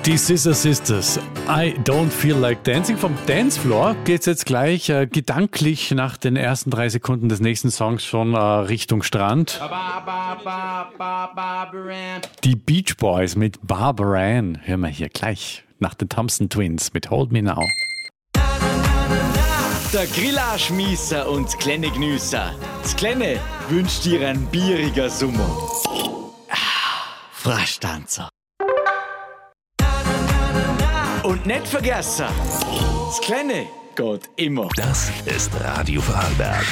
Die Scissor Sisters, I Don't Feel Like Dancing. Vom Dancefloor geht's jetzt gleich gedanklich nach den ersten 3 Sekunden des nächsten Songs schon Richtung Strand. Die Beach Boys mit Barbara Ann hören wir hier gleich nach den Thompson Twins mit Hold Me Now. Der Grillarschmiesser und das kleine Gnüsser. Das kleine wünscht dir ein bieriger Sommer. Fraschtanzer. Und nicht vergessen, das Kleine geht immer. Das ist Radio Vorarlberg.